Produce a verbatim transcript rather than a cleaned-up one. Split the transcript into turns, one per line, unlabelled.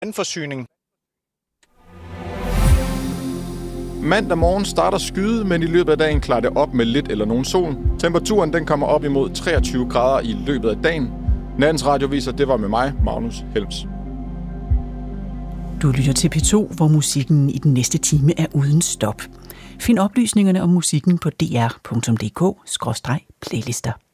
vandforsyning.
Mandag morgen starter skyde, men i løbet af dagen klarer det op med lidt eller nogen sol. Temperaturen den kommer op imod treogtyve grader i løbet af dagen. Nattens radioviser, det var med mig, Magnus Helms.
Du lytter til P to, hvor musikken i den næste time er uden stop. Find oplysningerne om musikken på d r punktum d k skråstreg playlister.